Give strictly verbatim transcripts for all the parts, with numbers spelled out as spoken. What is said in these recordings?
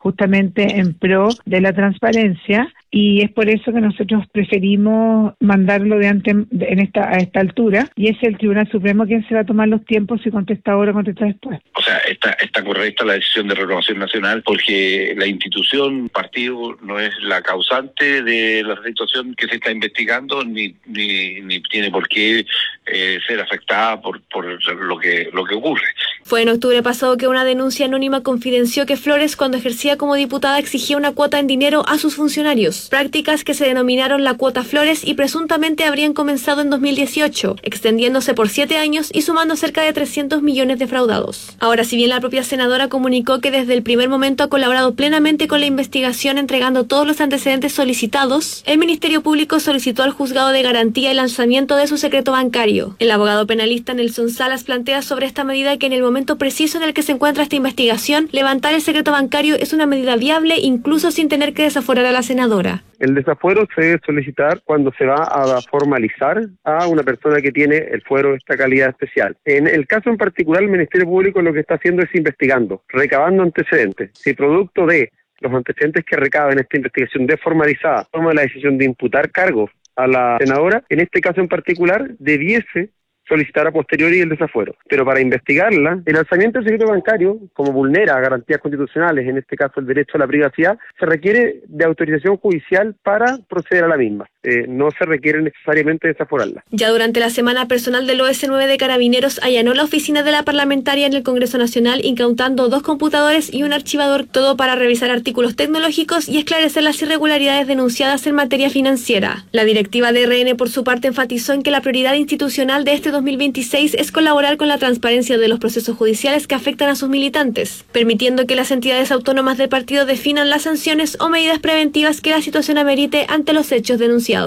justamente en pro de la transparencia, y es por eso que nosotros preferimos mandarlo de antes en esta a esta altura, y es el Tribunal Supremo quien se va a tomar los tiempos, si contesta ahora o contesta después. O sea, está, está correcta la decisión de Renovación Nacional, porque la institución, partido, no es la causante de la situación que se está investigando, ni ni, ni tiene por qué eh, ser afectada por, por lo que lo que ocurre. Fue en octubre pasado que una denuncia anónima confidenció que Flores, cuando ejercía como diputada, exigía una cuota en dinero a sus funcionarios. Prácticas que se denominaron la cuota Flores y presuntamente habrían comenzado en dos mil dieciocho, extendiéndose por siete años y sumando cerca de trescientos millones defraudados. Ahora, si bien la propia senadora comunicó que desde el primer momento ha colaborado plenamente con la investigación, entregando todos los antecedentes solicitados, el Ministerio Público solicitó al Juzgado de Garantía el lanzamiento de su secreto bancario. El abogado penalista Nelson Salas plantea sobre esta medida que en el momento preciso en el que se encuentra esta investigación, levantar el secreto bancario es una medida viable, incluso sin tener que desaforar a la senadora. El desafuero se debe solicitar cuando se va a formalizar a una persona que tiene el fuero de esta calidad especial. En el caso en particular, el Ministerio Público lo que está haciendo es investigando, recabando antecedentes. Si producto de los antecedentes que recaba en esta investigación desformalizada toma la decisión de imputar cargos a la senadora, en este caso en particular, debiese solicitar a posteriori el desafuero. Pero para investigarla, el lanzamiento del secreto bancario, como vulnera garantías constitucionales, en este caso el derecho a la privacidad, se requiere de autorización judicial para proceder a la misma. Eh, no se requiere necesariamente desaforarla. Ya durante la semana, personal del O S nueve de Carabineros allanó la oficina de la parlamentaria en el Congreso Nacional, incautando dos computadores y un archivador, todo para revisar artículos tecnológicos y esclarecer las irregularidades denunciadas en materia financiera. La directiva de R N, por su parte, enfatizó en que la prioridad institucional de este dos mil veintiséis es colaborar con la transparencia de los procesos judiciales que afectan a sus militantes, permitiendo que las entidades autónomas del partido definan las sanciones o medidas preventivas que la situación amerite ante los hechos denunciados.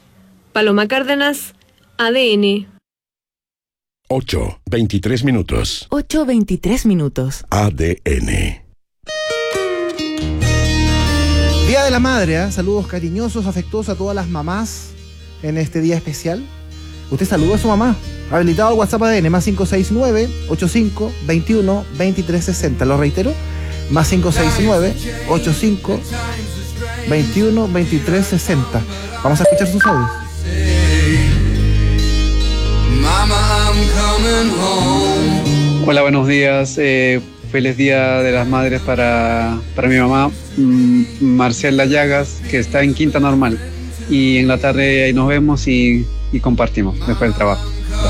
Paloma Cárdenas, A D N. ocho, veintitrés minutos. ocho, veintitrés minutos. A D N. Día de la Madre, ¿eh? Saludos cariñosos, afectuosos a todas las mamás en este día especial. Usted saludó a su mamá. Habilitado el WhatsApp A D N, más cinco seis nueve, ochenta y cinco, veintiuno, veintitrés sesenta. Lo reitero, más cinco seis nueve, ochenta y cinco, veintiuno, veintitrés sesenta. Vamos a escuchar sus audios. Hola, buenos días. Eh, feliz Día de las Madres para, para mi mamá, mm, Marcela Llagas, que está en Quinta Normal. Y en la tarde ahí nos vemos y, y compartimos después del trabajo.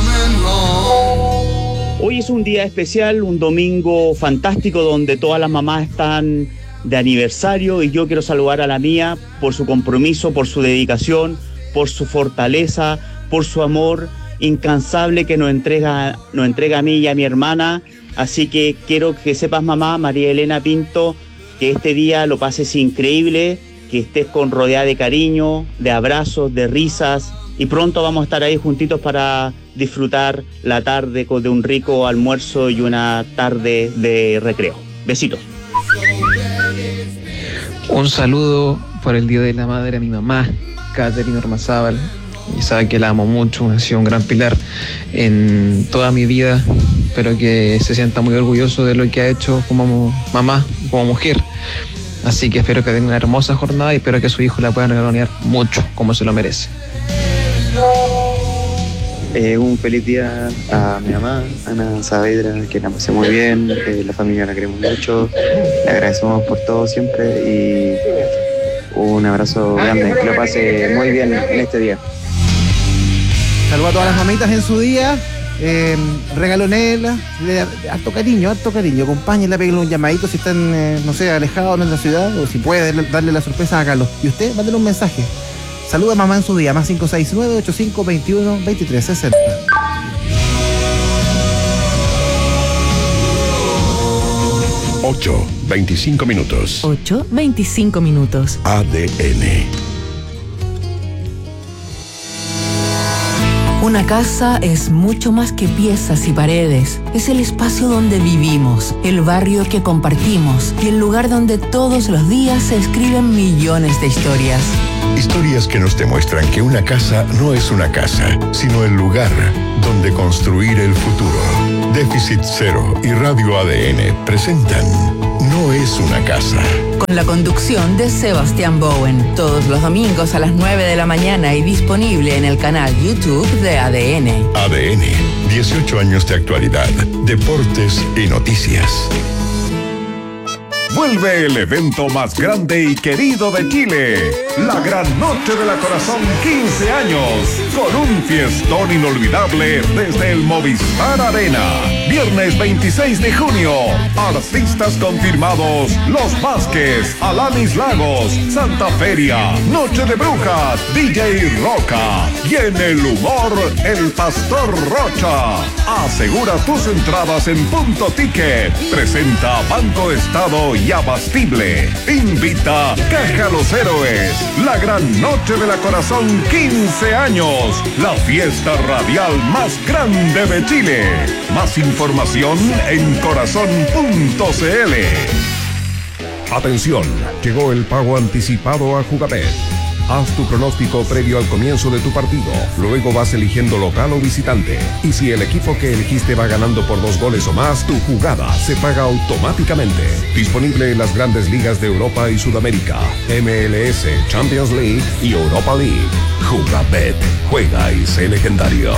Hoy es un día especial, un domingo fantástico donde todas las mamás están de aniversario, y yo quiero saludar a la mía por su compromiso, por su dedicación, por su fortaleza, por su amor incansable que nos entrega, nos entrega a mí y a mi hermana. Así que quiero que sepas, mamá, María Elena Pinto, que este día lo pases increíble, que estés con rodeada de cariño, de abrazos, de risas, y pronto vamos a estar ahí juntitos para disfrutar la tarde de un rico almuerzo y una tarde de recreo. Besitos. Un saludo por el Día de la Madre a mi mamá, Caterina Ormazábal. Y sabe que la amo mucho, ha sido un gran pilar en toda mi vida. Espero que se sienta muy orgulloso de lo que ha hecho como mamá, como mujer. Así que espero que tenga una hermosa jornada y espero que su hijo la pueda regalonear mucho, como se lo merece. Eh, un feliz día a mi mamá, Ana Saavedra, que la pasé muy bien, eh, la familia la queremos mucho, le agradecemos por todo siempre y un abrazo grande, que lo pase muy bien en este día. Saludos a todas las mamitas en su día, eh, regalonela, harto cariño, harto cariño, acompáñenla, peguen un llamadito si están, eh, no sé, alejados en la ciudad, o si puede darle la sorpresa, hágalo. Y usted, mándele un mensaje. Saluda a mamá en su día, más cinco seis nueve, ochenta y cinco, veintiuno, veintitrés sesenta. ocho, veinticinco minutos. ocho, veinticinco minutos. A D N. Una casa es mucho más que piezas y paredes. Es el espacio donde vivimos, el barrio que compartimos y el lugar donde todos los días se escriben millones de historias. Historias que nos demuestran que una casa no es una casa, sino el lugar donde construir el futuro. Déficit Cero y Radio A D N presentan no es una casa. Con la conducción de Sebastián Bowen. Todos los domingos a las nueve de la mañana y disponible en el canal YouTube de A D N. A D N, dieciocho años de actualidad, deportes y noticias. Vuelve el evento más grande y querido de Chile, la Gran Noche de la Corazón quince años, con un fiestón inolvidable desde el Movistar Arena. Viernes veintiséis de junio, artistas confirmados: Los Vázquez, Alanis Lagos, Santa Feria, Noche de Brujas, D J Roca y en el humor, el Pastor Rocha. Asegura tus entradas en Punto Ticket. Presenta Banco Estado y Abastible. Invita Caja Los Héroes. La Gran Noche de la Corazón quince años. La fiesta radial más grande de Chile. Más información en corazón punto c l. Atención, llegó el pago anticipado a Jugabet. Haz tu pronóstico previo al comienzo de tu partido. Luego vas eligiendo local o visitante. Y si el equipo que elegiste va ganando por dos goles o más, tu jugada se paga automáticamente. Disponible en las grandes ligas de Europa y Sudamérica, M L S, Champions League y Europa League. Jugabet. Juega y sé legendario.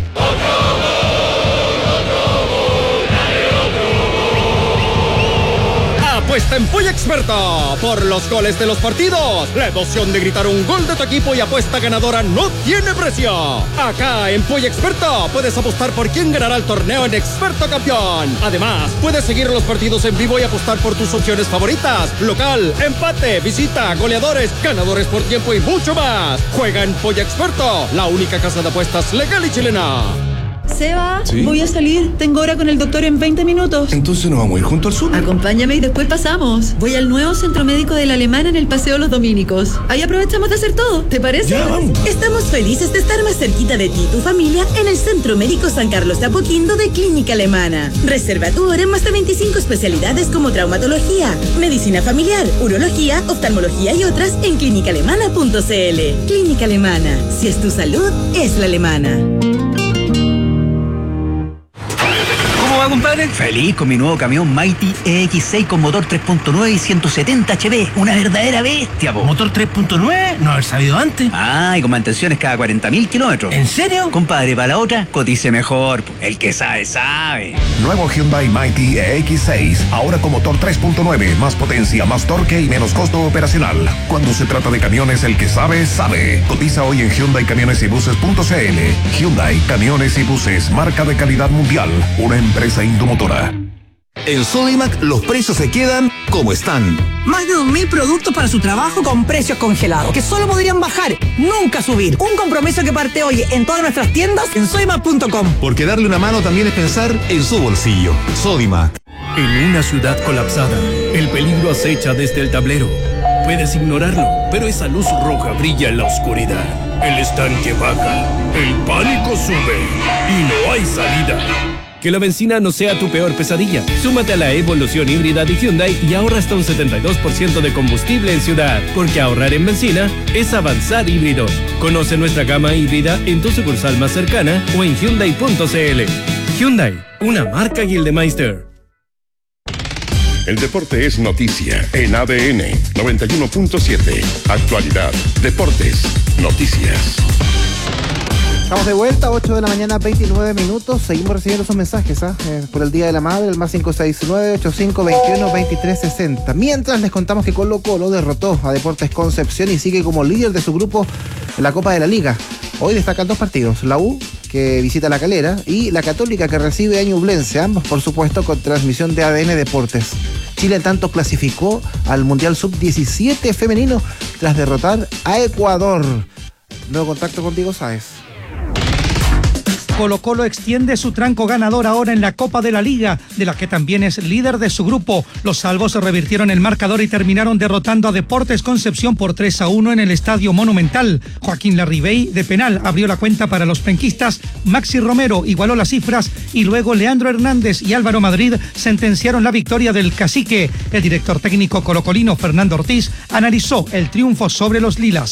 Apuesta en Polla Experta por los goles de los partidos. La emoción de gritar un gol de tu equipo y apuesta ganadora no tiene precio. Acá en Polla Experta puedes apostar por quién ganará el torneo en Experto Campeón. Además, puedes seguir los partidos en vivo y apostar por tus opciones favoritas: local, empate, visita, goleadores, ganadores por tiempo y mucho más. Juega en Polla Experta, la única casa de apuestas legal y chilena. Seba, ¿Sí? Voy a salir. Tengo hora con el doctor en veinte minutos. Entonces nos vamos a ir junto al sur. Acompáñame y después pasamos. Voy al nuevo centro médico de la Alemana en el Paseo Los Dominicos. Ahí aprovechamos de hacer todo. ¿Te parece? Ya, vamos. Estamos felices de estar más cerquita de ti y tu familia en el Centro Médico San Carlos de Apoquindo de Clínica Alemana. Reserva tu hora en más de veinticinco especialidades como traumatología, medicina familiar, urología, oftalmología y otras en clínica alemana punto c l. Clínica Alemana. Si es tu salud, es la alemana. Compadre, feliz con mi nuevo camión Mighty E X seis con motor tres punto nueve y ciento setenta H P. Una verdadera bestia, po. ¿Motor tres punto nueve? No haber sabido antes. Ah, y con mantenciones cada cuarenta mil kilómetros. ¿En serio? Compadre, para la otra, cotice mejor, po. El que sabe, sabe. Nuevo Hyundai Mighty E X seis, ahora con motor tres punto nueve, más potencia, más torque y menos costo operacional. Cuando se trata de camiones, el que sabe, sabe. Cotiza hoy en Hyundai Camiones y Buses punto c l. Hyundai Camiones y Buses, marca de calidad mundial, una empresa Indomotora. En Sodimac los precios se quedan como están. Más de dos mil productos para su trabajo con precios congelados, que solo podrían bajar, nunca subir. Un compromiso que parte hoy en todas nuestras tiendas en sodimac punto com. Porque darle una mano también es pensar en su bolsillo. Sodimac. En una ciudad colapsada, el peligro acecha desde el tablero. Puedes ignorarlo, pero esa luz roja brilla en la oscuridad. El estanque baja, el pánico sube y no hay salida. Que la benzina no sea tu peor pesadilla. Súmate a la evolución híbrida de Hyundai y ahorra hasta un setenta y dos por ciento de combustible en ciudad. Porque ahorrar en benzina es avanzar híbridos. Conoce nuestra gama híbrida en tu sucursal más cercana o en hyundai punto c l. Hyundai, una marca Gildemeister. El deporte es noticia en A D N noventa y uno punto siete. Actualidad, deportes, noticias. Estamos de vuelta, ocho de la mañana, veintinueve minutos. Seguimos recibiendo esos mensajes ¿eh? Eh, por el Día de la Madre, el más cinco seis nueve, ocho cinco dos uno, dos tres seis cero. Mientras les contamos que Colo Colo derrotó a Deportes Concepción y sigue como líder de su grupo en la Copa de la Liga. Hoy destacan dos partidos, la U, que visita La Calera, y la Católica, que recibe a Ñublense, ambos por supuesto con transmisión de A D N Deportes. Chile en tanto clasificó al Mundial sub diecisiete femenino tras derrotar a Ecuador. Nuevo contacto contigo, Sáez. Colo Colo extiende su tranco ganador ahora en la Copa de la Liga, de la que también es líder de su grupo. Los salvos se revirtieron el marcador y terminaron derrotando a Deportes Concepción por tres a uno en el Estadio Monumental. Joaquín Larribey de penal abrió la cuenta para los penquistas, Maxi Romero igualó las cifras y luego Leandro Hernández y Álvaro Madrid sentenciaron la victoria del Cacique. El director técnico colocolino Fernando Ortiz analizó el triunfo sobre los lilas.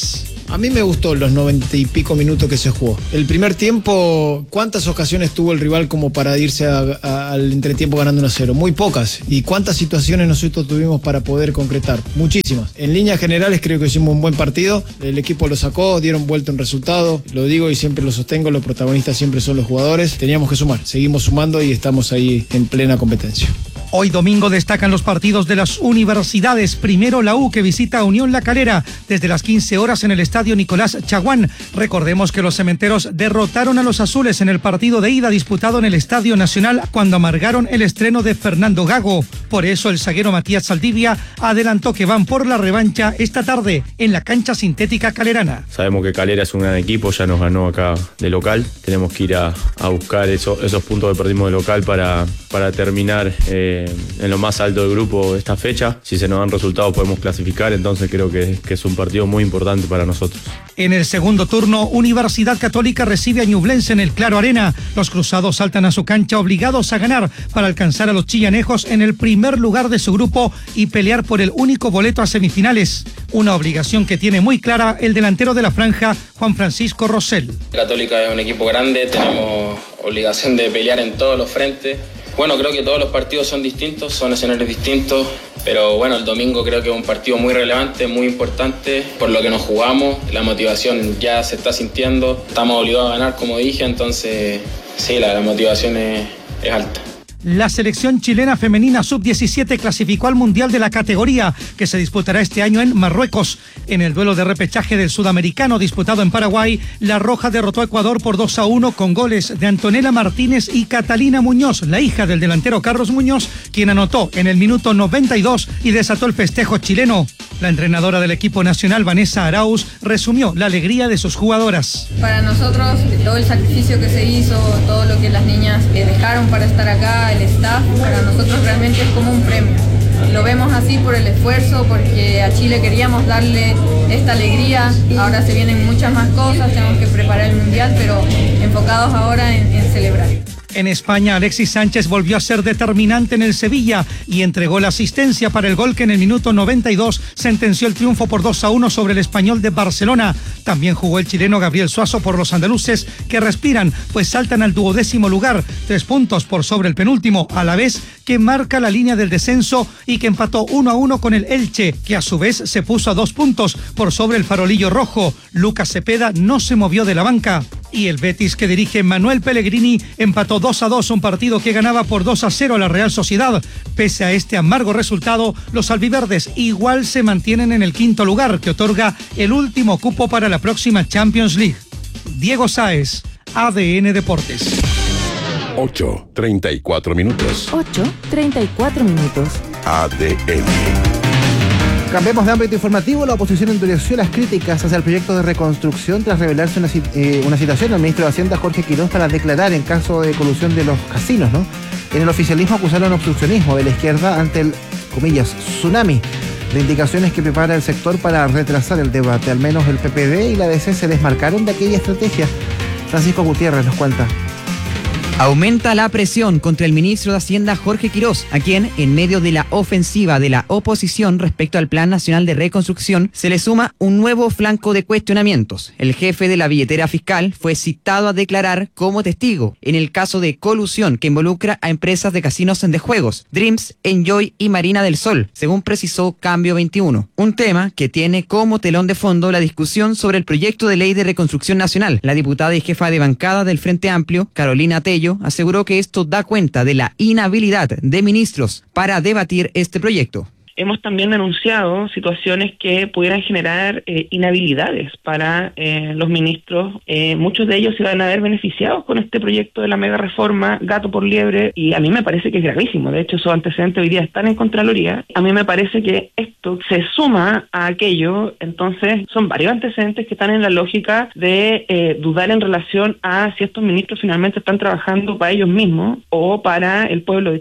A mí me gustó los noventa y pico minutos que se jugó. El primer tiempo, ¿cuántas ocasiones tuvo el rival como para irse a, a, al entretiempo ganando uno a cero? Muy pocas. ¿Y cuántas situaciones nosotros tuvimos para poder concretar? Muchísimas. En líneas generales creo que hicimos un buen partido. El equipo lo sacó, dieron vuelta un resultado. Lo digo y siempre lo sostengo, los protagonistas siempre son los jugadores. Teníamos que sumar. Seguimos sumando y estamos ahí en plena competencia. Hoy domingo destacan los partidos de las universidades. Primero la U, que visita a Unión La Calera desde las quince horas en el estadio Nicolás Chaguán. Recordemos que los cementeros derrotaron a los azules en el partido de ida disputado en el Estadio Nacional cuando amargaron el estreno de Fernando Gago. Por eso el zaguero Matías Saldivia adelantó que van por la revancha esta tarde en la cancha sintética calerana. Sabemos que Calera es un gran equipo, ya nos ganó acá de local. Tenemos que ir a, a buscar eso, esos puntos que perdimos de local para, para terminar eh, en lo más alto del grupo esta fecha. Si se nos dan resultados podemos clasificar, entonces creo que, que es un partido muy importante para nosotros. En el segundo turno, Universidad Católica recibe a Ñublense en el Claro Arena. Los cruzados saltan a su cancha obligados a ganar para alcanzar a los chillanejos en el primer lugar de su grupo y pelear por el único boleto a semifinales. Una obligación que tiene muy clara el delantero de la franja, Juan Francisco Rosell. Católica es un equipo grande, tenemos obligación de pelear en todos los frentes. Bueno, creo que todos los partidos son distintos, son escenarios distintos, pero bueno, el domingo creo que es un partido muy relevante, muy importante, por lo que nos jugamos, la motivación ya se está sintiendo, estamos obligados a ganar, como dije, entonces sí, la, la motivación es, es alta. La selección chilena femenina sub diecisiete clasificó al Mundial de la categoría que se disputará este año en Marruecos. En el duelo de repechaje del Sudamericano disputado en Paraguay, la Roja derrotó a Ecuador por dos a uno con goles de Antonella Martínez y Catalina Muñoz, la hija del delantero Carlos Muñoz, quien anotó en el minuto noventa y dos y desató el festejo chileno. La entrenadora del equipo nacional, Vanessa Arauz, resumió la alegría de sus jugadoras. Para nosotros, todo el sacrificio que se hizo, todo lo que las niñas dejaron para estar acá, el staff, para nosotros realmente es como un premio. Lo vemos así por el esfuerzo, porque a Chile queríamos darle esta alegría. Ahora se vienen muchas más cosas, tenemos que preparar el Mundial, pero enfocados ahora en, en celebrar. En España, Alexis Sánchez volvió a ser determinante en el Sevilla y entregó la asistencia para el gol que en el minuto noventa y dos sentenció el triunfo por dos a uno sobre el Español de Barcelona. También jugó el chileno Gabriel Suazo por los andaluces, que respiran, pues saltan al duodécimo lugar, tres puntos por sobre el penúltimo, a la vez que marca la línea del descenso y que empató uno a uno con el Elche, que a su vez se puso a dos puntos por sobre el Farolillo Rojo. Lucas Cepeda no se movió de la banca. Y el Betis, que dirige Manuel Pellegrini, empató dos a dos, un partido que ganaba por dos a cero a la Real Sociedad. Pese a este amargo resultado, los albiverdes igual se mantienen en el quinto lugar, que otorga el último cupo para la próxima Champions League. Diego Sáez, A D N Deportes. ocho, treinta y cuatro minutos. ocho, treinta y cuatro minutos. A D N. Cambiemos de ámbito informativo. La oposición endureció las críticas hacia el proyecto de reconstrucción tras revelarse una, eh, una citación al ministro de Hacienda, Jorge Quirós, para declarar en caso de colusión de los casinos, ¿no? En el oficialismo acusaron obstruccionismo de la izquierda ante el, comillas, tsunami de indicaciones que prepara el sector para retrasar el debate. Al menos el P P D y la D C se desmarcaron de aquella estrategia. Francisco Gutiérrez nos cuenta. Aumenta la presión contra el ministro de Hacienda Jorge Quirós, a quien, en medio de la ofensiva de la oposición respecto al Plan Nacional de Reconstrucción, se le suma un nuevo flanco de cuestionamientos. El jefe de la billetera fiscal fue citado a declarar como testigo en el caso de colusión que involucra a empresas de casinos de juegos, Dreams, Enjoy y Marina del Sol, según precisó Cambio veintiuno. Un tema que tiene como telón de fondo la discusión sobre el proyecto de ley de reconstrucción nacional. La diputada y jefa de bancada del Frente Amplio, Carolina Tello, aseguró que esto da cuenta de la inhabilidad de ministros para debatir este proyecto. Hemos también denunciado situaciones que pudieran generar eh, inhabilidades para eh, los ministros. Eh, muchos de ellos se van a ver beneficiados con este proyecto de la mega reforma gato por liebre, y a mí me parece que es gravísimo. De hecho, esos antecedentes hoy día están en Contraloría. A mí me parece que esto se suma a aquello. Entonces son varios antecedentes que están en la lógica de eh, dudar en relación a si estos ministros finalmente están trabajando para ellos mismos o para el pueblo de Chile.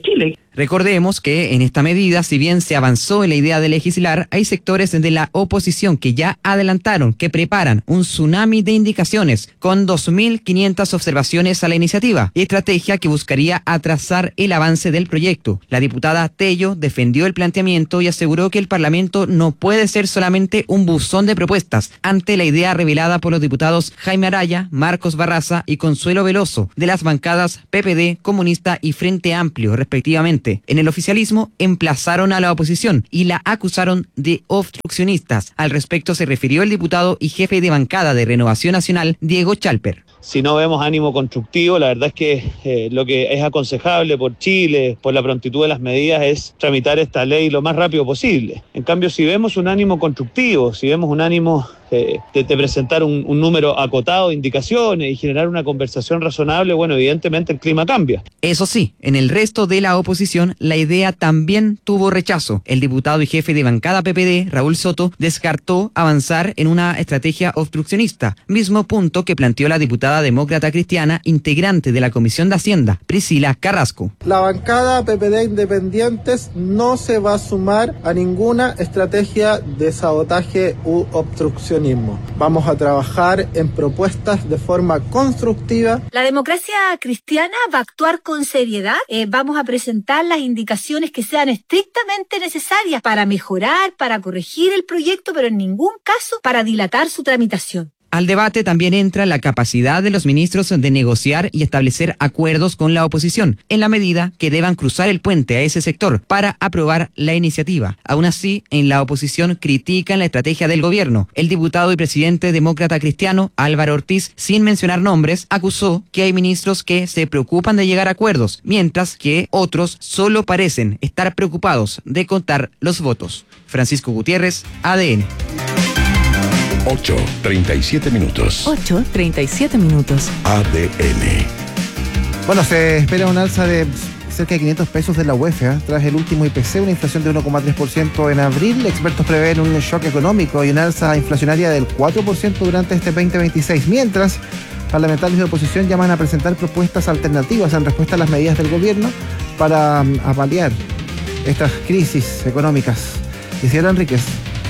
Recordemos que en esta medida, si bien se avanzó en la idea de legislar, hay sectores de la oposición que ya adelantaron que preparan un tsunami de indicaciones con dos mil quinientas observaciones a la iniciativa, estrategia que buscaría atrasar el avance del proyecto. La diputada Tello defendió el planteamiento y aseguró que el Parlamento no puede ser solamente un buzón de propuestas ante la idea revelada por los diputados Jaime Araya, Marcos Barraza y Consuelo Veloso de las bancadas P P D, Comunista y Frente Amplio, respectivamente. En el oficialismo emplazaron a la oposición y la acusaron de obstruccionistas. Al respecto se refirió el diputado y jefe de bancada de Renovación Nacional, Diego Chalper. Si no vemos ánimo constructivo, la verdad es que eh, lo que es aconsejable por Chile, por la prontitud de las medidas, es tramitar esta ley lo más rápido posible. En cambio, si vemos un ánimo constructivo, si vemos un ánimo eh, de, de presentar un, un número acotado de indicaciones y generar una conversación razonable, bueno, evidentemente el clima cambia. Eso sí, en el resto de la oposición, la idea también tuvo rechazo. El diputado y jefe de bancada P P D, Raúl Soto, descartó avanzar en una estrategia obstruccionista, mismo punto que planteó la diputada demócrata cristiana, integrante de la Comisión de Hacienda, Priscila Carrasco. La bancada P P D Independientes no se va a sumar a ninguna estrategia de sabotaje u obstruccionismo. Vamos a trabajar en propuestas de forma constructiva. La democracia cristiana va a actuar con seriedad. Eh, vamos a presentar las indicaciones que sean estrictamente necesarias para mejorar, para corregir el proyecto, pero en ningún caso para dilatar su tramitación. Al debate también entra la capacidad de los ministros de negociar y establecer acuerdos con la oposición, en la medida que deban cruzar el puente a ese sector para aprobar la iniciativa. Aún así, en la oposición critican la estrategia del gobierno. El diputado y presidente demócrata cristiano, Álvaro Ortiz, sin mencionar nombres, acusó que hay ministros que se preocupan de llegar a acuerdos, mientras que otros solo parecen estar preocupados de contar los votos. Francisco Gutiérrez, A D N. ocho, treinta y siete minutos. ocho, treinta y siete minutos. A D N. Bueno, se espera un alza de cerca de quinientos pesos de la U E F, ¿eh? Tras el último I P C, una inflación de uno coma tres por ciento en abril. Expertos prevén un shock económico y una alza inflacionaria del cuatro por ciento durante este veinte veintiséis, mientras parlamentarios de oposición llaman a presentar propuestas alternativas en respuesta a las medidas del gobierno para um, paliar estas crisis económicas. Isidora Enríquez.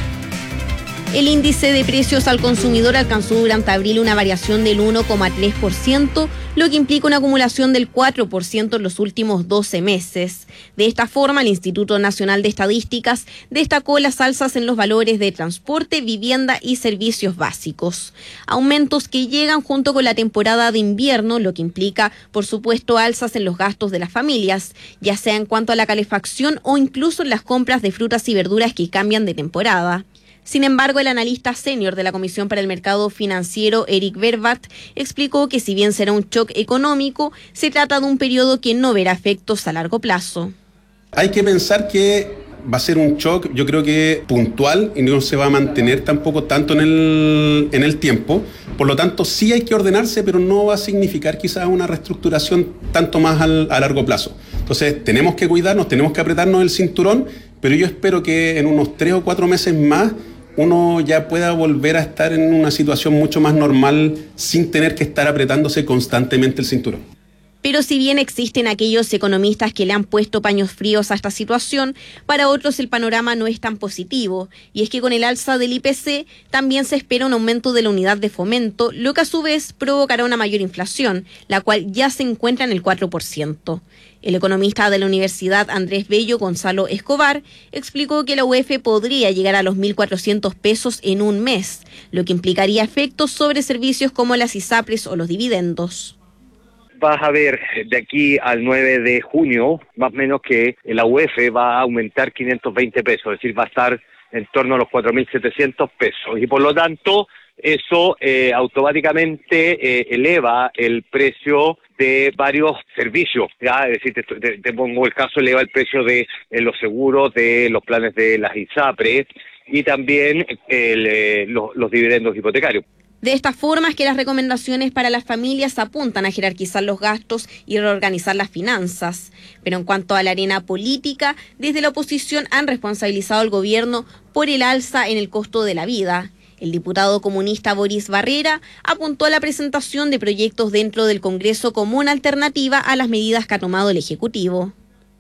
El índice de precios al consumidor alcanzó durante abril una variación del uno coma tres por ciento, lo que implica una acumulación del cuatro por ciento en los últimos doce meses. De esta forma, el Instituto Nacional de Estadísticas destacó las alzas en los valores de transporte, vivienda y servicios básicos. Aumentos que llegan junto con la temporada de invierno, lo que implica, por supuesto, alzas en los gastos de las familias, ya sea en cuanto a la calefacción o incluso en las compras de frutas y verduras que cambian de temporada. Sin embargo, el analista senior de la Comisión para el Mercado Financiero, Eric Verbat, explicó que si bien será un shock económico, se trata de un periodo que no verá efectos a largo plazo. Hay que pensar que va a ser un shock, yo creo que puntual, y no se va a mantener tampoco tanto en el, en el tiempo. Por lo tanto, sí hay que ordenarse, pero no va a significar quizás una reestructuración tanto más al, a largo plazo. Entonces, tenemos que cuidarnos, tenemos que apretarnos el cinturón, pero yo espero que en unos tres o cuatro meses más uno ya pueda volver a estar en una situación mucho más normal sin tener que estar apretándose constantemente el cinturón. Pero si bien existen aquellos economistas que le han puesto paños fríos a esta situación, para otros el panorama no es tan positivo. Y es que con el alza del I P C también se espera un aumento de la unidad de fomento, lo que a su vez provocará una mayor inflación, la cual ya se encuentra en el cuatro por ciento. El economista de la Universidad Andrés Bello, Gonzalo Escobar, explicó que la U E F podría llegar a los mil cuatrocientos pesos en un mes, lo que implicaría efectos sobre servicios como las ISAPRES o los dividendos. Vas a ver de aquí al nueve de junio, más o menos, que la U E F va a aumentar quinientos veinte pesos, es decir, va a estar en torno a los cuatro mil setecientos pesos. Y por lo tanto, eso eh, automáticamente eh, eleva el precio de varios servicios, ¿ya? Es decir, te, te, te pongo el caso, eleva el precio de eh, los seguros, de los planes de las ISAPRES y también el, eh, los, los dividendos hipotecarios. De esta forma es que las recomendaciones para las familias apuntan a jerarquizar los gastos y reorganizar las finanzas. Pero en cuanto a la arena política, desde la oposición han responsabilizado al gobierno por el alza en el costo de la vida. El diputado comunista Boris Barrera apuntó a la presentación de proyectos dentro del Congreso como una alternativa a las medidas que ha tomado el Ejecutivo.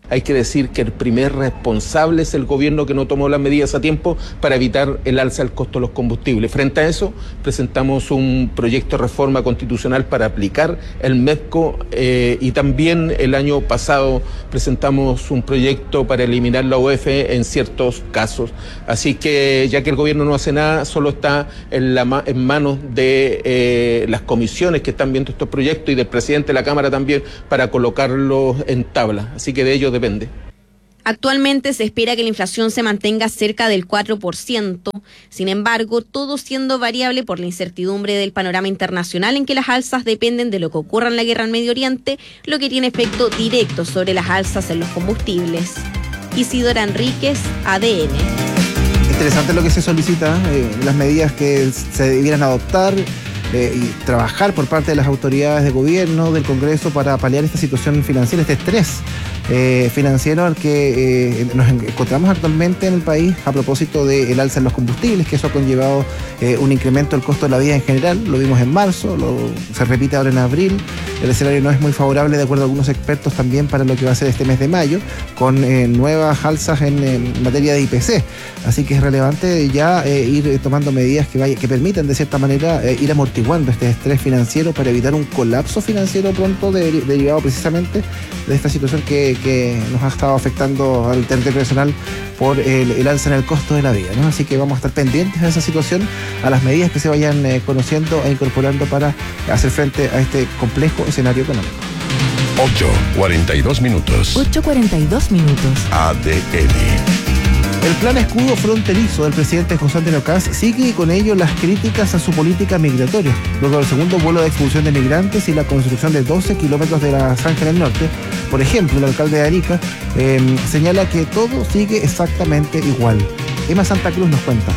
Hay que decir que el primer responsable es el gobierno que no tomó las medidas a tiempo para evitar el alza del costo de los combustibles. Frente a eso, presentamos un proyecto de reforma constitucional para aplicar el MEPCO eh, y también el año pasado presentamos un proyecto para eliminar la U F en ciertos casos. Así que ya que el gobierno no hace nada, solo está en, la, en manos de eh, las comisiones que están viendo estos proyectos y del presidente de la Cámara también para colocarlos en tabla. Así que de ello depende. Actualmente se espera que la inflación se mantenga cerca del cuatro por ciento. Sin embargo, todo siendo variable por la incertidumbre del panorama internacional en que las alzas dependen de lo que ocurra en la guerra en Medio Oriente, lo que tiene efecto directo sobre las alzas en los combustibles. Isidora Enríquez, A D N. Interesante lo que se solicita, eh, las medidas que se debieran adoptar eh, y trabajar por parte de las autoridades de gobierno, del Congreso, para paliar esta situación financiera, este estrés Eh, financiero al que eh, nos encontramos actualmente en el país a propósito del alza en los combustibles, que eso ha conllevado eh, un incremento del costo de la vida en general. Lo vimos en marzo, lo, se repite ahora en abril. El escenario no es muy favorable, de acuerdo a algunos expertos, también para lo que va a ser este mes de mayo, con eh, nuevas alzas en, en materia de I P C. Así que es relevante ya eh, ir tomando medidas que, vaya, que permitan de cierta manera eh, ir amortiguando este estrés financiero para evitar un colapso financiero pronto de, derivado precisamente de esta situación que que nos ha estado afectando al territorio nacional por el, el alza en el costo de la vida, ¿no? Así que vamos a estar pendientes de esa situación, a las medidas que se vayan eh, conociendo e incorporando para hacer frente a este complejo escenario económico. ocho cuarenta y dos minutos. ocho cuarenta y dos minutos. A D N. El plan escudo fronterizo del presidente José Antonio Kast sigue y con ello las críticas a su política migratoria. Luego del segundo vuelo de expulsión de migrantes y la construcción de doce kilómetros de la zanja en el norte, por ejemplo, el alcalde de Arica eh, señala que todo sigue exactamente igual. Emma Santa Cruz nos cuenta.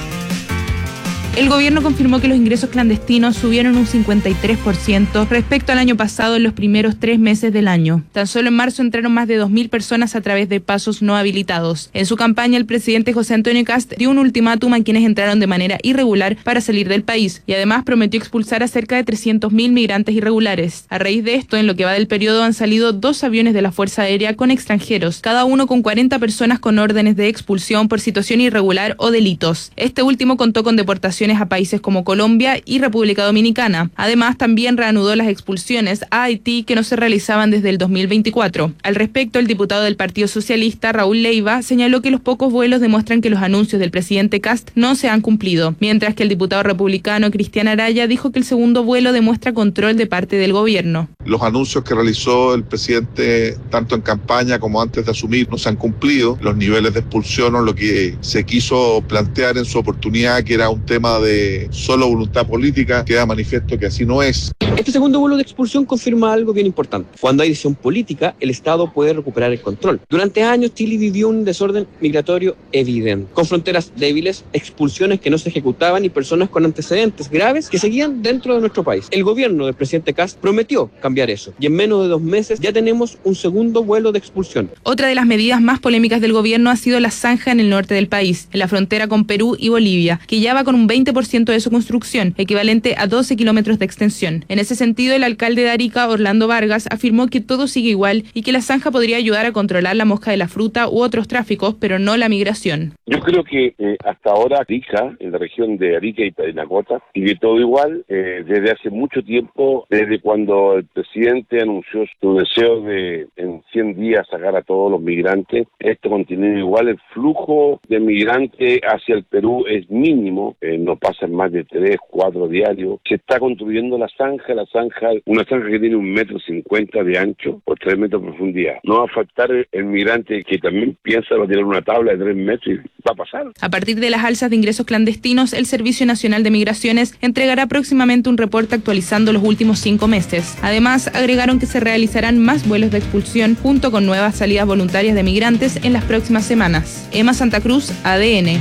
El gobierno confirmó que los ingresos clandestinos subieron un cincuenta y tres por ciento respecto al año pasado en los primeros tres meses del año. Tan solo en marzo entraron más de dos mil personas a través de pasos no habilitados. En su campaña, el presidente José Antonio Kast dio un ultimátum a quienes entraron de manera irregular para salir del país y además prometió expulsar a cerca de trescientos mil migrantes irregulares. A raíz de esto, en lo que va del periodo han salido dos aviones de la Fuerza Aérea con extranjeros, cada uno con cuarenta personas con órdenes de expulsión por situación irregular o delitos. Este último contó con deportaciones a países como Colombia y República Dominicana. Además, también reanudó las expulsiones a Haití que no se realizaban desde el dos mil veinticuatro. Al respecto, el diputado del Partido Socialista, Raúl Leiva, señaló que los pocos vuelos demuestran que los anuncios del presidente Kast no se han cumplido, mientras que el diputado republicano Cristian Araya dijo que el segundo vuelo demuestra control de parte del gobierno. Los anuncios que realizó el presidente, tanto en campaña como antes de asumir, no se han cumplido. Los niveles de expulsión o lo que se quiso plantear en su oportunidad, que era un tema de solo voluntad política, queda manifiesto que así no es. Este segundo vuelo de expulsión confirma algo bien importante. Cuando hay decisión política, el Estado puede recuperar el control. Durante años, Chile vivió un desorden migratorio evidente, con fronteras débiles, expulsiones que no se ejecutaban y personas con antecedentes graves que seguían dentro de nuestro país. El gobierno del presidente Kast prometió cambiar eso y en menos de dos meses ya tenemos un segundo vuelo de expulsión. Otra de las medidas más polémicas del gobierno ha sido la zanja en el norte del país, en la frontera con Perú y Bolivia, que ya va con un veinte por ciento de su construcción, equivalente a doce kilómetros de extensión. En ese sentido, el alcalde de Arica, Orlando Vargas, afirmó que todo sigue igual y que la zanja podría ayudar a controlar la mosca de la fruta u otros tráficos, pero no la migración. Yo creo que eh, hasta ahora Arica, en la región de Arica y Parinacota, sigue todo igual eh, desde hace mucho tiempo, desde cuando el presidente anunció su deseo de en cien días sacar a todos los migrantes. Esto continúa igual, el flujo de migrantes hacia el Perú es mínimo, eh, no pasan más de tres, cuatro diarios. Se está construyendo la zanja, la zanja, una zanja que tiene un metro cincuenta de ancho por tres metros de profundidad. No va a faltar el, el migrante que también piensa va a tener una tabla de tres metros y va a pasar. A partir de las alzas de ingresos clandestinos, el Servicio Nacional de Migraciones entregará próximamente un reporte actualizando los últimos cinco meses. Además, agregaron que se realizarán más vuelos de expulsión junto con nuevas salidas voluntarias de migrantes en las próximas semanas. Emma Santa Cruz, A D N.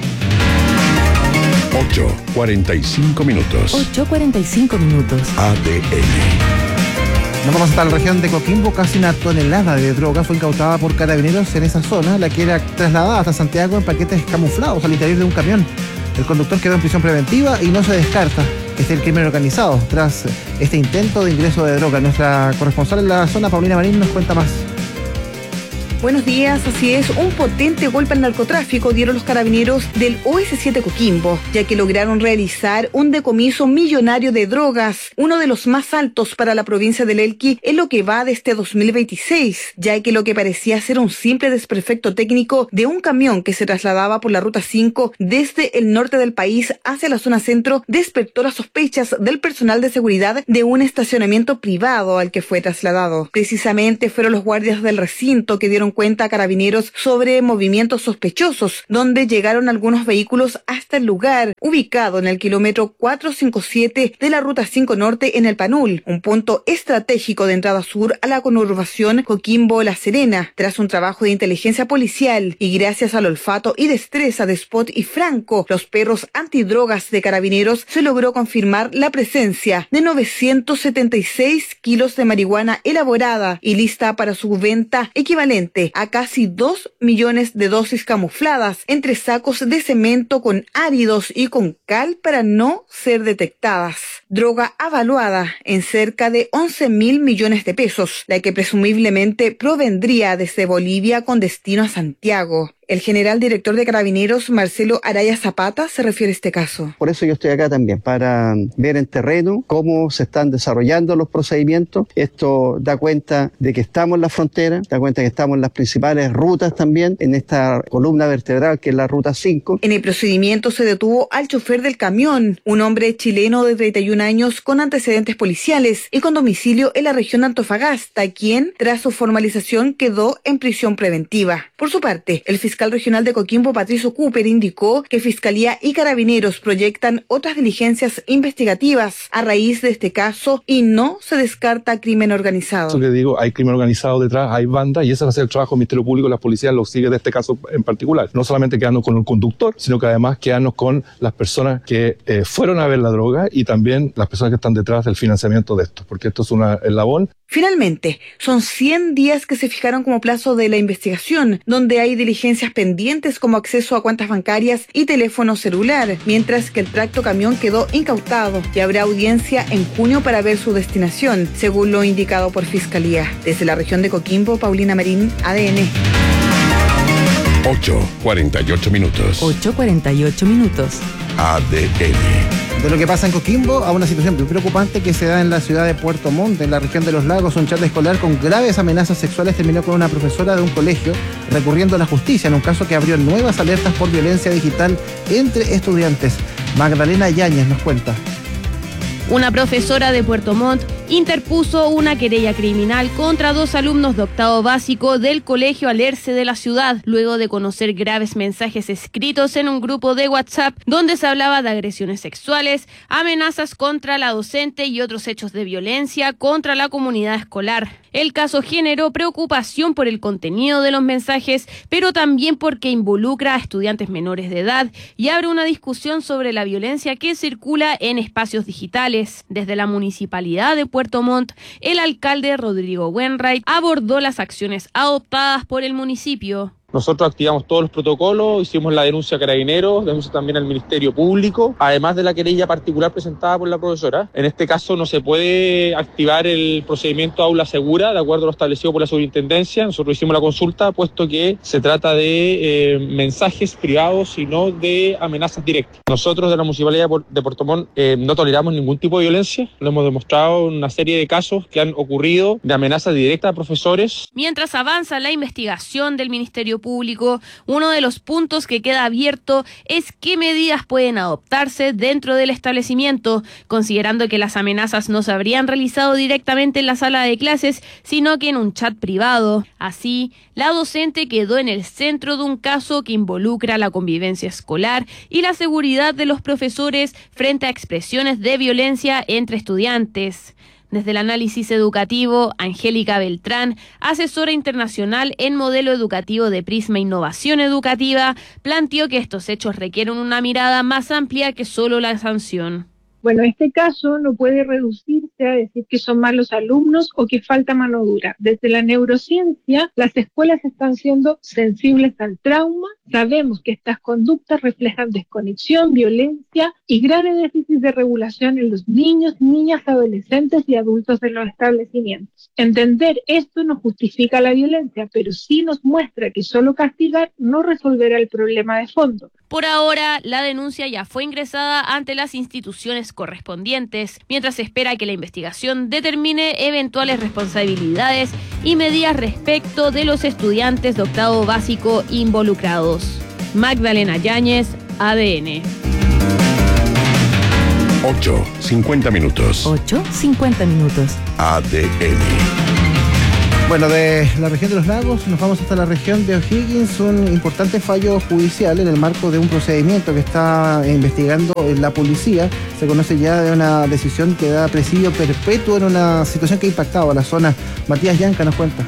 ocho cuarenta y cinco minutos. ocho cuarenta y cinco minutos. A D N. Nos vamos hasta la región de Coquimbo. Casi una tonelada de droga fue incautada por carabineros en esa zona, la que era trasladada hasta Santiago en paquetes camuflados al interior de un camión. El conductor quedó en prisión preventiva y no se descarta que esté el crimen organizado tras este intento de ingreso de droga. Nuestra corresponsal en la zona, Paulina Marín, nos cuenta más. Buenos días, así es, un potente golpe al narcotráfico dieron los carabineros del O S siete Coquimbo, ya que lograron realizar un decomiso millonario de drogas, uno de los más altos para la provincia del Elqui en lo que va de este dos mil veintiséis, ya que lo que parecía ser un simple desperfecto técnico de un camión que se trasladaba por la ruta cinco desde el norte del país hacia la zona centro despertó las sospechas del personal de seguridad de un estacionamiento privado al que fue trasladado. Precisamente fueron los guardias del recinto que dieron cuenta a carabineros sobre movimientos sospechosos, donde llegaron algunos vehículos hasta el lugar, ubicado en el kilómetro cuatrocientos cincuenta y siete de la ruta cinco norte en el Panul, un punto estratégico de entrada sur a la conurbación Coquimbo-La Serena. Tras un trabajo de inteligencia policial y gracias al olfato y destreza de Spot y Franco, los perros antidrogas de carabineros, se logró confirmar la presencia de novecientos setenta y seis kilos de marihuana elaborada y lista para su venta, equivalente a casi dos millones de dosis camufladas entre sacos de cemento con áridos y con cal para no ser detectadas. Droga avaluada en cerca de once mil millones de pesos, la que presumiblemente provendría desde Bolivia con destino a Santiago. El general director de Carabineros, Marcelo Araya Zapata, se refiere a este caso. Por eso yo estoy acá también, para ver en terreno cómo se están desarrollando los procedimientos. Esto da cuenta de que estamos en la frontera, da cuenta de que estamos en las principales rutas también, en esta columna vertebral que es la ruta cinco. En el procedimiento se detuvo al chofer del camión, un hombre chileno de treinta y un años con antecedentes policiales y con domicilio en la región de Antofagasta, quien, tras su formalización, quedó en prisión preventiva. Por su parte, el fiscal regional de Coquimbo, Patricio Cooper, indicó que Fiscalía y Carabineros proyectan otras diligencias investigativas a raíz de este caso y no se descarta crimen organizado. Eso que digo, hay crimen organizado detrás, hay banda, y ese va a ser el trabajo del Ministerio Público, las policías lo sigue de este caso en particular. No solamente quedarnos con el conductor, sino que además quedarnos con las personas que eh, fueron a ver la droga y también las personas que están detrás del financiamiento de esto, porque esto es un eslabón. Finalmente, son cien días que se fijaron como plazo de la investigación, donde hay diligencias pendientes como acceso a cuentas bancarias y teléfono celular, mientras que el tracto camión quedó incautado y habrá audiencia en junio para ver su destinación, según lo indicado por Fiscalía. Desde la región de Coquimbo, Paulina Marín, A D N. ocho cuarenta y ocho minutos. ocho cuarenta y ocho minutos. A D N. De lo que pasa en Coquimbo a una situación muy preocupante que se da en la ciudad de Puerto Montt, en la región de Los Lagos. Un chat escolar con graves amenazas sexuales terminó con una profesora de un colegio recurriendo a la justicia en un caso que abrió nuevas alertas por violencia digital entre estudiantes. Magdalena Yáñez nos cuenta. Una profesora de Puerto Montt interpuso una querella criminal contra dos alumnos de octavo básico del Colegio Alerce de la ciudad, luego de conocer graves mensajes escritos en un grupo de WhatsApp donde se hablaba de agresiones sexuales, amenazas contra la docente y otros hechos de violencia contra la comunidad escolar. El caso generó preocupación por el contenido de los mensajes, pero también porque involucra a estudiantes menores de edad y abre una discusión sobre la violencia que circula en espacios digitales. Desde la Municipalidad de Puerto Montt, el alcalde Rodrigo Wainwright abordó las acciones adoptadas por el municipio. Nosotros activamos todos los protocolos, hicimos la denuncia a Carabineros, denuncia también al Ministerio Público, además de la querella particular presentada por la profesora. En este caso no se puede activar el procedimiento aula segura, de acuerdo a lo establecido por la superintendencia. Nosotros hicimos la consulta, puesto que se trata de eh, mensajes privados y no de amenazas directas. Nosotros de la Municipalidad de Puerto Montt eh, no toleramos ningún tipo de violencia, lo hemos demostrado en una serie de casos que han ocurrido de amenazas directas a profesores. Mientras avanza la investigación del Ministerio Público, uno de los puntos que queda abierto es qué medidas pueden adoptarse dentro del establecimiento, considerando que las amenazas no se habrían realizado directamente en la sala de clases, sino que en un chat privado. Así, la docente quedó en el centro de un caso que involucra la convivencia escolar y la seguridad de los profesores frente a expresiones de violencia entre estudiantes. Desde el análisis educativo, Angélica Beltrán, asesora internacional en modelo educativo de Prisma Innovación Educativa, planteó que estos hechos requieren una mirada más amplia que solo la sanción. Bueno, este caso no puede reducirse a decir que son malos alumnos o que falta mano dura. Desde la neurociencia, las escuelas están siendo sensibles al trauma. Sabemos que estas conductas reflejan desconexión, violencia y graves déficits de regulación en los niños, niñas, adolescentes y adultos de los establecimientos. Entender esto no justifica la violencia, pero sí nos muestra que solo castigar no resolverá el problema de fondo. Por ahora, la denuncia ya fue ingresada ante las instituciones correspondientes, mientras se espera que la investigación determine eventuales responsabilidades y medidas respecto de los estudiantes de octavo básico involucrados. Magdalena Yáñez, A D N. ocho, cincuenta minutos. ocho, cincuenta minutos. A D N. Bueno, de la región de los lagos nos vamos hasta la región de O'Higgins, un importante fallo judicial en el marco de un procedimiento que está investigando la policía. Se conoce ya de una decisión que da presidio perpetuo en una situación que ha impactado a la zona. Matías Yanca nos cuenta.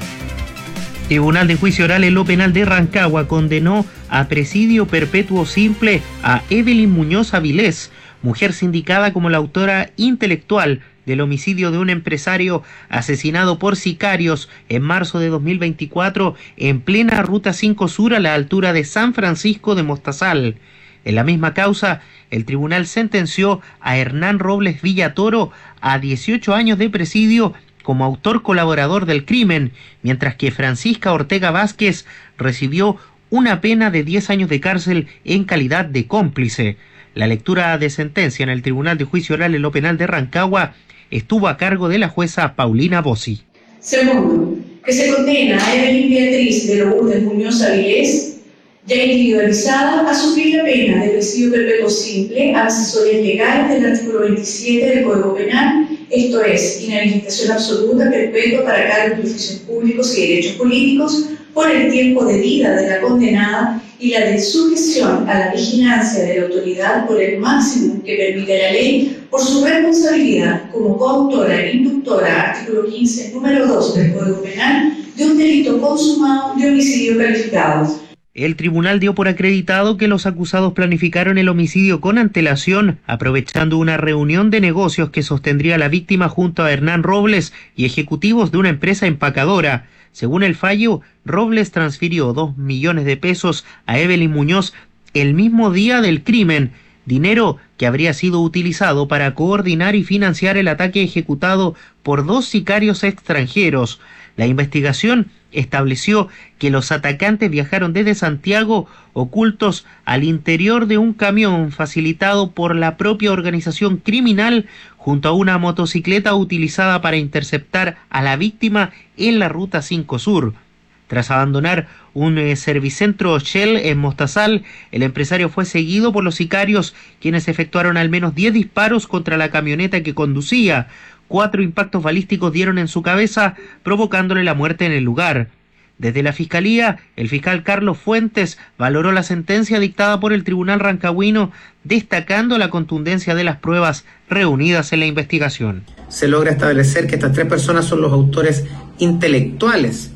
Tribunal de Juicio Oral en lo Penal de Rancagua condenó a presidio perpetuo simple a Evelyn Muñoz Avilés, mujer sindicada como la autora intelectual del homicidio de un empresario asesinado por sicarios en marzo de dos mil veinticuatro en plena Ruta cinco Sur a la altura de San Francisco de Mostazal. En la misma causa, el tribunal sentenció a Hernán Robles Villatoro a dieciocho años de presidio como autor colaborador del crimen, mientras que Francisca Ortega Vázquez recibió una pena de diez años de cárcel en calidad de cómplice. La lectura de sentencia en el Tribunal de Juicio Oral en lo Penal de Rancagua estuvo a cargo de la jueza Paulina Bossi. Segundo, que se condena a Evelyn Beatriz de Lourdes Muñoz Avilés, ya individualizada, a sufrir la pena de presidio perpetuo simple a asesorías legales del artículo veintisiete del Código Penal, esto es, inhabilitación absoluta perpetua para cargos de oficios públicos y derechos políticos por el tiempo de vida de la condenada y la de sujeción a la vigilancia de la autoridad por el máximo que permite la ley por su responsabilidad como coautora e inductora, artículo quince, número dos del Código Penal, de un delito consumado de homicidio calificado. El tribunal dio por acreditado que los acusados planificaron el homicidio con antelación, aprovechando una reunión de negocios que sostendría la víctima junto a Hernán Robles y ejecutivos de una empresa empacadora. Según el fallo, Robles transfirió dos millones de pesos a Evelyn Muñoz el mismo día del crimen, dinero que habría sido utilizado para coordinar y financiar el ataque ejecutado por dos sicarios extranjeros. La investigación estableció que los atacantes viajaron desde Santiago ocultos al interior de un camión facilitado por la propia organización criminal junto a una motocicleta utilizada para interceptar a la víctima en la Ruta cinco Sur. Tras abandonar un eh, servicentro Shell en Mostazal, el empresario fue seguido por los sicarios, quienes efectuaron al menos diez disparos contra la camioneta que conducía. Cuatro impactos balísticos dieron en su cabeza, provocándole la muerte en el lugar. Desde la Fiscalía, el fiscal Carlos Fuentes valoró la sentencia dictada por el Tribunal Rancagüino, destacando la contundencia de las pruebas reunidas en la investigación. Se logra establecer que estas tres personas son los autores intelectuales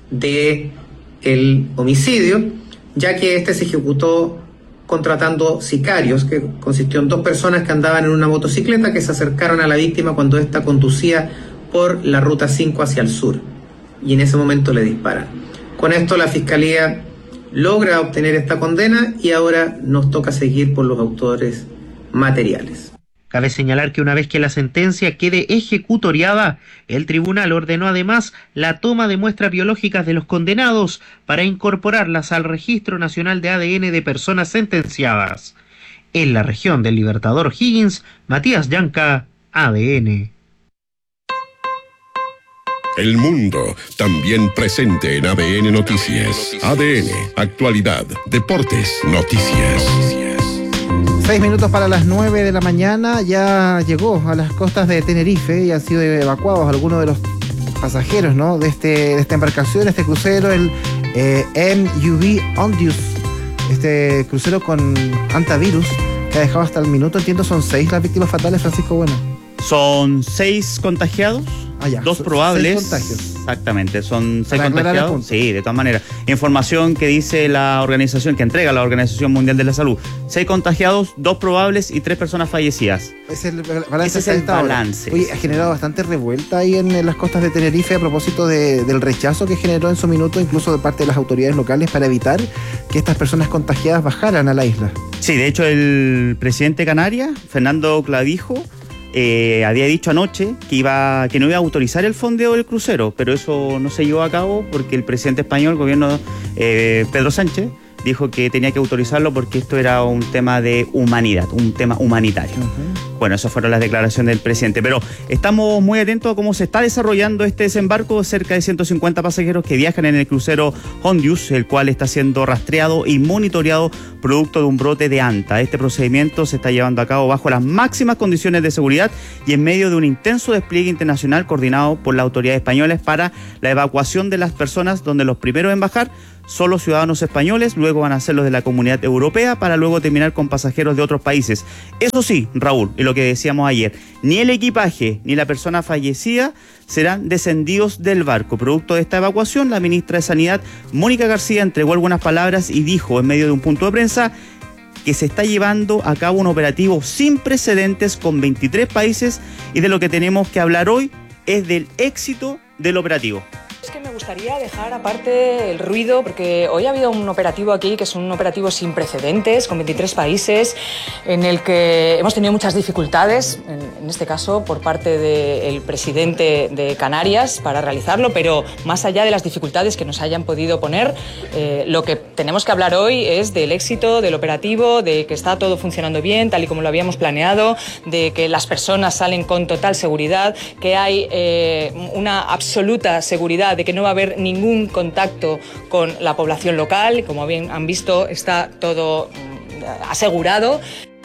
de el homicidio, ya que este se ejecutó contratando sicarios, que consistió en dos personas que andaban en una motocicleta que se acercaron a la víctima cuando ésta conducía por la Ruta cinco hacia el sur, y en ese momento le disparan. Con esto la Fiscalía logra obtener esta condena y ahora nos toca seguir por los autores materiales. Cabe señalar que una vez que la sentencia quede ejecutoriada, el tribunal ordenó además la toma de muestras biológicas de los condenados para incorporarlas al Registro Nacional de A D N de personas sentenciadas. En la región del Libertador Higgins, Matías Yanca, A D N. El mundo también presente en A D N Noticias. A D N, actualidad, deportes, noticias. Seis minutos para las nueve de la mañana, ya llegó a las costas de Tenerife y han sido evacuados algunos de los pasajeros, ¿no?, de, este, de esta embarcación, este crucero, el eh, M V Ondius, este crucero con antivirus que ha dejado hasta el minuto, entiendo, son seis las víctimas fatales, Francisco Bueno. Son seis contagiados, Ah, ya. Dos Son probables. seis contagios. Exactamente, son seis Para aclarar el contagiados. punto. Sí, de todas maneras. Información que dice la organización, que entrega la Organización Mundial de la Salud. Seis contagiados, dos probables y tres personas fallecidas. Es el balance. Ese es el hasta ahora. balance. Oye, ha generado bastante revuelta ahí en, en las costas de Tenerife a propósito de, del rechazo que generó en su minuto, incluso de parte de las autoridades locales, para evitar que estas personas contagiadas bajaran a la isla. Sí, de hecho el presidente de Canarias, Fernando Clavijo, eh, había dicho anoche que iba que no iba a autorizar el fondeo del crucero, pero eso no se llevó a cabo porque el presidente español, el gobierno eh, Pedro Sánchez, dijo que tenía que autorizarlo porque esto era un tema de humanidad, un tema humanitario. Uh-huh. Bueno, esas fueron las declaraciones del presidente, pero estamos muy atentos a cómo se está desarrollando este desembarco. Cerca de ciento cincuenta pasajeros que viajan en el crucero Hondius, el cual está siendo rastreado y monitoreado producto de un brote de anta. Este procedimiento se está llevando a cabo bajo las máximas condiciones de seguridad y en medio de un intenso despliegue internacional coordinado por las autoridades españolas para la evacuación de las personas, donde los primeros en bajar son los ciudadanos españoles, luego van a ser los de la Comunidad Europea, para luego terminar con pasajeros de otros países. Eso sí, Raúl, y lo que decíamos ayer, ni el equipaje ni la persona fallecida serán descendidos del barco. Producto de esta evacuación, la ministra de Sanidad, Mónica García, entregó algunas palabras y dijo en medio de un punto de prensa que se está llevando a cabo un operativo sin precedentes con veintitrés países, y de lo que tenemos que hablar hoy es del éxito del operativo. Es que me gustaría dejar aparte el ruido, porque hoy ha habido un operativo aquí que es un operativo sin precedentes, con veintitrés países, en el que hemos tenido muchas dificultades, en, en este caso por parte del presidente de Canarias para realizarlo, pero más allá de las dificultades que nos hayan podido poner, eh, lo que tenemos que hablar hoy es del éxito del operativo, de que está todo funcionando bien, tal y como lo habíamos planeado, de que las personas salen con total seguridad, que hay eh, una absoluta seguridad de que no va a haber ningún contacto con la población local. Como bien han visto, está todo asegurado.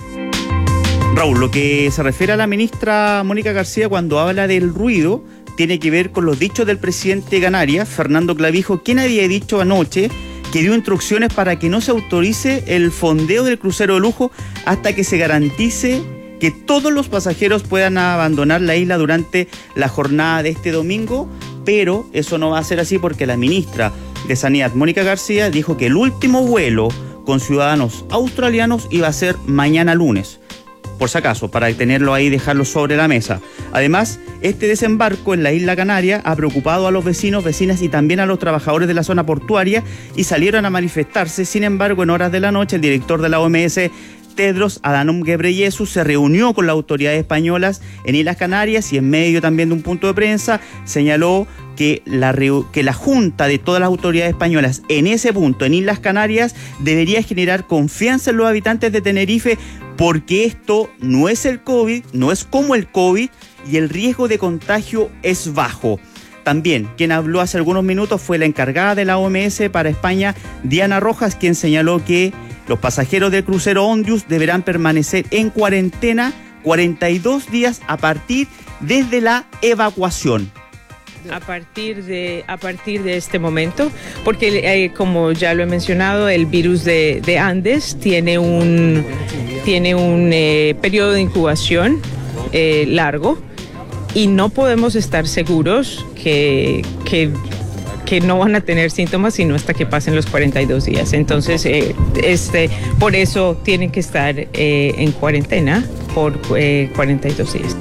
Raúl, lo que se refiere a la ministra Mónica García cuando habla del ruido tiene que ver con los dichos del presidente de Canarias, Fernando Clavijo, quien había dicho anoche que dio instrucciones para que no se autorice el fondeo del crucero de lujo hasta que se garantice que todos los pasajeros puedan abandonar la isla durante la jornada de este domingo. Pero eso no va a ser así porque la ministra de Sanidad, Mónica García, dijo que el último vuelo con ciudadanos australianos iba a ser mañana lunes. Por si acaso, para tenerlo ahí y dejarlo sobre la mesa. Además, este desembarco en la isla Canaria ha preocupado a los vecinos, vecinas y también a los trabajadores de la zona portuaria, y salieron a manifestarse. Sin embargo, en horas de la noche, el director de la O M S, Tedros Adhanom Ghebreyesus, se reunió con las autoridades españolas en Islas Canarias y en medio también de un punto de prensa señaló que la, que la junta de todas las autoridades españolas en ese punto, en Islas Canarias, debería generar confianza en los habitantes de Tenerife, porque esto no es el COVID, no es como el COVID y el riesgo de contagio es bajo. También, quien habló hace algunos minutos fue la encargada de la O M S para España, Diana Rojas, quien señaló que los pasajeros del crucero Hondius deberán permanecer en cuarentena cuarenta y dos días a partir desde la evacuación. A partir de, a partir de este momento, porque eh, como ya lo he mencionado, el virus de, de Andes tiene un, tiene un eh, periodo de incubación eh, largo y no podemos estar seguros que... que que no van a tener síntomas sino hasta que pasen los cuarenta y dos días. Entonces, eh, este, por eso tienen que estar eh, en cuarentena por eh, cuarenta y dos días.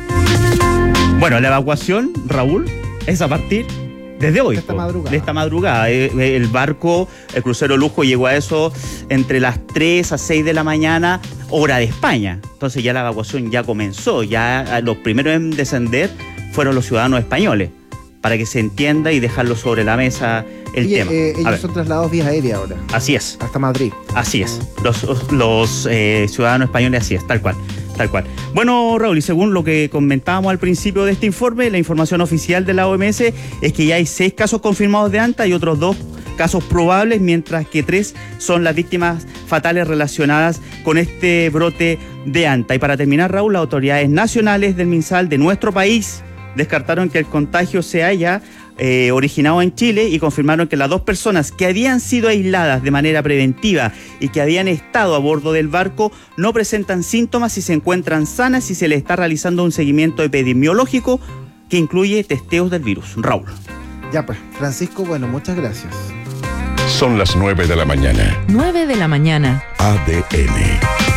Bueno, la evacuación, Raúl, es a partir desde hoy. De esta madrugada. De esta madrugada. El barco, el crucero lujo, llegó a eso entre las tres a seis de la mañana, hora de España. Entonces ya la evacuación ya comenzó. Ya los primeros en descender fueron los ciudadanos españoles, para que se entienda y dejarlo sobre la mesa el Oye, tema. Eh, ellos son trasladados vía aérea ahora. Así es. Hasta Madrid. Así es. Los, los eh, ciudadanos españoles, así es, tal cual. Tal cual. Bueno, Raúl, y según lo que comentábamos al principio de este informe, la información oficial de la O M S es que ya hay seis casos confirmados de anta y otros dos casos probables, mientras que tres son las víctimas fatales relacionadas con este brote de anta. Y para terminar, Raúl, las autoridades nacionales del MinSal de nuestro país descartaron que el contagio se haya eh, originado en Chile y confirmaron que las dos personas que habían sido aisladas de manera preventiva y que habían estado a bordo del barco no presentan síntomas y se encuentran sanas y se les está realizando un seguimiento epidemiológico que incluye testeos del virus. Raúl. Ya pues, Francisco, bueno, muchas gracias. Son las nueve de la mañana. nueve de la mañana. A D N.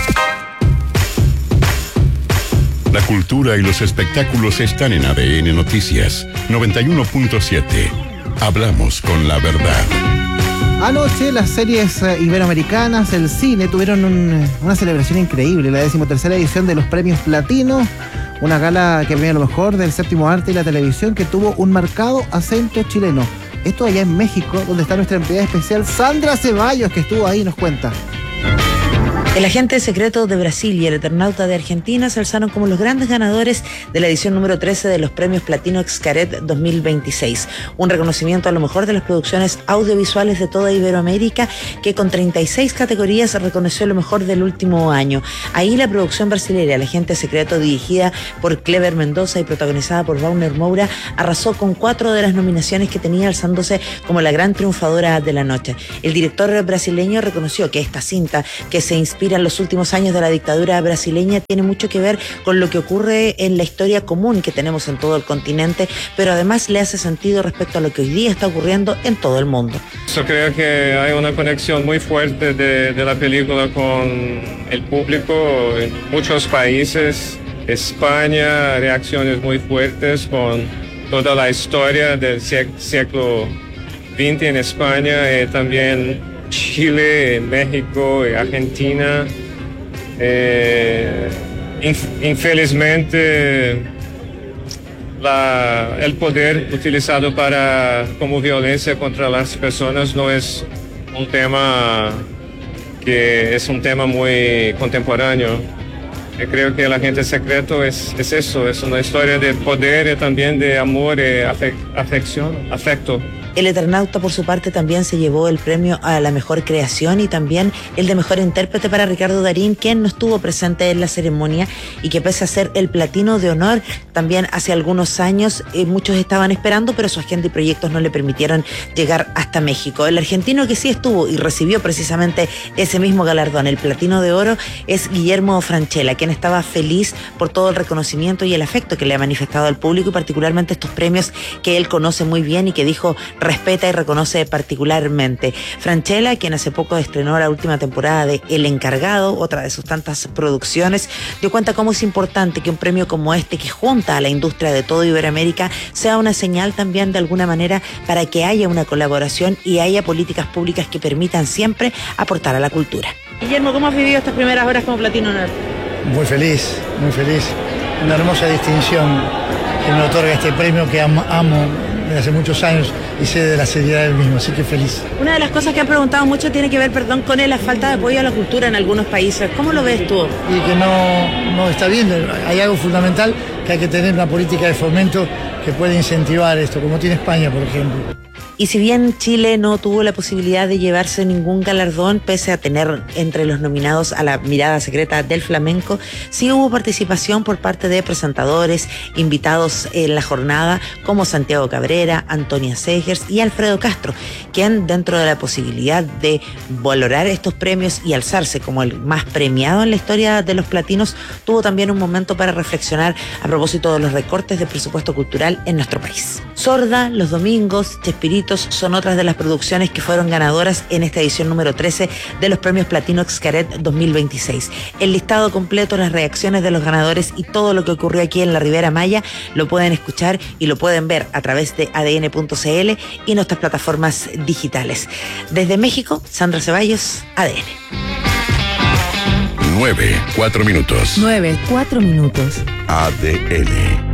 La cultura y los espectáculos están en A D N Noticias noventa y uno punto siete. Hablamos con la verdad. Anoche las series eh, iberoamericanas, el cine, tuvieron un, una celebración increíble, la decimotercera edición de los premios Platino, una gala que premia lo mejor del séptimo arte y la televisión, que tuvo un marcado acento chileno. Esto allá en México, donde está nuestra invitada especial Sandra Ceballos, que estuvo ahí y nos cuenta. El agente secreto de Brasil y el Eternauta de Argentina se alzaron como los grandes ganadores de la edición número trece de los premios Platino Xcaret dos mil veintiséis. Un reconocimiento a lo mejor de las producciones audiovisuales de toda Iberoamérica, que con treinta y seis categorías reconoció lo mejor del último año. Ahí la producción brasileña, El agente secreto, dirigida por Cleber Mendoza y protagonizada por Wagner Moura, arrasó con cuatro de las nominaciones que tenía, alzándose como la gran triunfadora de la noche. El director brasileño reconoció que esta cinta, que se inspira en los últimos años de la dictadura brasileña, tiene mucho que ver con lo que ocurre en la historia común que tenemos en todo el continente, pero además le hace sentido respecto a lo que hoy día está ocurriendo en todo el mundo. Yo creo que hay una conexión muy fuerte de, de la película con el público en muchos países. España, reacciones muy fuertes con toda la historia del siglo veinte en España, y también Chile, México, Argentina. Eh, inf infelizmente, la, el poder utilizado para, como violencia contra las personas no es un tema que es un tema muy contemporáneo. Yo creo que El agente secreto es, es eso, es una historia de poder y también de amor y afec afección, afecto. El Eternauta, por su parte, también se llevó el premio a la mejor creación y también el de mejor intérprete para Ricardo Darín, quien no estuvo presente en la ceremonia y que, pese a ser el platino de honor, también hace algunos años eh, muchos estaban esperando, pero su agenda y proyectos no le permitieron llegar hasta México. El argentino que sí estuvo y recibió precisamente ese mismo galardón, el platino de oro, es Guillermo Francella, quien estaba feliz por todo el reconocimiento y el afecto que le ha manifestado al público, y particularmente estos premios que él conoce muy bien y que dijo respeta y reconoce particularmente. Francella, quien hace poco estrenó la última temporada de El Encargado, otra de sus tantas producciones, dio cuenta cómo es importante que un premio como este, que junta a la industria de todo Iberoamérica, sea una señal también de alguna manera para que haya una colaboración y haya políticas públicas que permitan siempre aportar a la cultura. Guillermo, ¿cómo has vivido estas primeras horas como Platino Honor? Muy feliz, muy feliz. Una hermosa distinción que me otorga este premio que amo, amo desde hace muchos años y sé de la seriedad del mismo, así que feliz. Una de las cosas que han preguntado mucho tiene que ver, perdón, con la falta de apoyo a la cultura en algunos países. ¿Cómo lo ves tú? Y que no, no está bien, hay algo fundamental, que hay que tener una política de fomento que puede incentivar esto, como tiene España, por ejemplo. Y si bien Chile no tuvo la posibilidad de llevarse ningún galardón, pese a tener entre los nominados a la mirada secreta del flamenco, sí hubo participación por parte de presentadores, invitados en la jornada, como Santiago Cabrera, Antonia Segers y Alfredo Castro, quien, dentro de la posibilidad de valorar estos premios y alzarse como el más premiado en la historia de los platinos, tuvo también un momento para reflexionar a propósito de los recortes de presupuesto cultural en nuestro país. Sorda, Los Domingos, Chespirito son otras de las producciones que fueron ganadoras en esta edición número trece de los premios Platino Xcaret dos mil veintiséis. El listado completo, las reacciones de los ganadores y todo lo que ocurrió aquí en la Riviera Maya lo pueden escuchar y lo pueden ver a través de A D N punto C L y nuestras plataformas digitales. Desde México, Sandra Ceballos, A D N. Nueve, cuatro minutos. Nueve, cuatro minutos. A D N.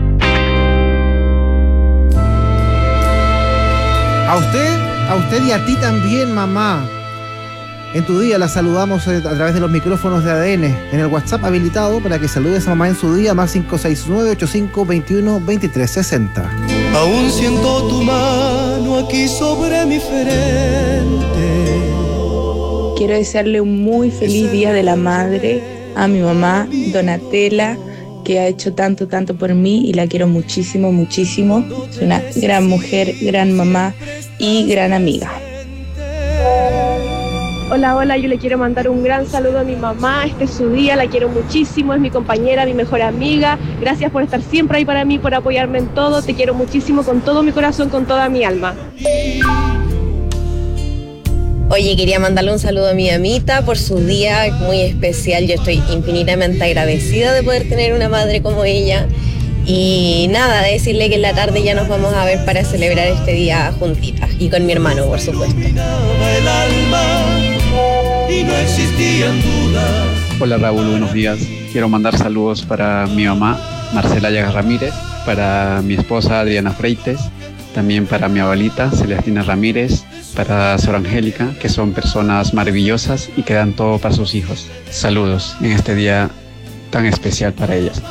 A usted, a usted y a ti también, mamá. En tu día la saludamos a través de los micrófonos de A D N, en el WhatsApp habilitado para que saludes a mamá en su día, más cinco seis nueve, ocho cinco, veintiuno, veintitrés, sesenta. Aún siento tu mano aquí sobre mi frente. Quiero desearle un muy feliz Día de la Madre a mi mamá, Donatella, que ha hecho tanto, tanto por mí y la quiero muchísimo, muchísimo. Es una gran mujer, gran mamá y gran amiga. Hola, hola, yo le quiero mandar un gran saludo a mi mamá, este es su día, la quiero muchísimo, es mi compañera, mi mejor amiga, gracias por estar siempre ahí para mí, por apoyarme en todo, te quiero muchísimo con todo mi corazón, con toda mi alma. Oye, quería mandarle un saludo a mi amita por su día muy especial, yo estoy infinitamente agradecida de poder tener una madre como ella. Y nada, decirle que en la tarde ya nos vamos a ver para celebrar este día juntitas y con mi hermano, por supuesto. Hola Raúl, buenos días. Quiero mandar saludos para mi mamá, Marcela Llagas Ramírez, para mi esposa Adriana Freites, también para mi abuelita Celestina Ramírez, para Sor Angélica, que son personas maravillosas y que dan todo para sus hijos. Saludos en este día tan especial para ellas.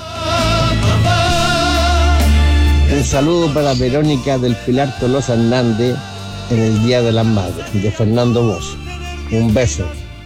Un saludo para Verónica del Pilar Tolosa Hernández en el Día de las Madres, de Fernando Mosso. Un beso.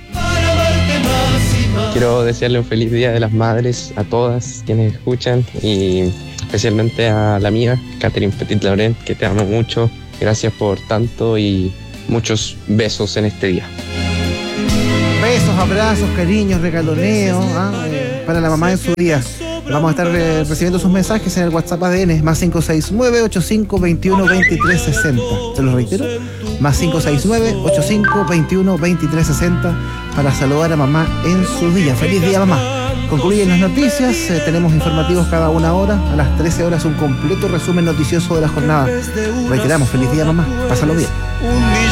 Quiero desearle un feliz Día de las Madres a todas quienes escuchan y especialmente a la mía, Catherine Petit Laurent, que te amo mucho. Gracias por tanto y muchos besos en este día. Besos, abrazos, cariños, regaloneos, ¿ah? eh, para la mamá en su día. Vamos a estar eh, recibiendo sus mensajes en el WhatsApp A D N, más cinco seis nueve, ocho cinco dos uno, dos tres seis cero. Se lo reitero, más cinco seis nueve, ocho cinco dos uno, dos tres seis cero para saludar a mamá en su día. ¡Feliz día, mamá! Concluyen las noticias, eh, tenemos informativos cada una hora. A las trece horas un completo resumen noticioso de la jornada. Reiteramos, feliz día, mamá. Pásalo bien.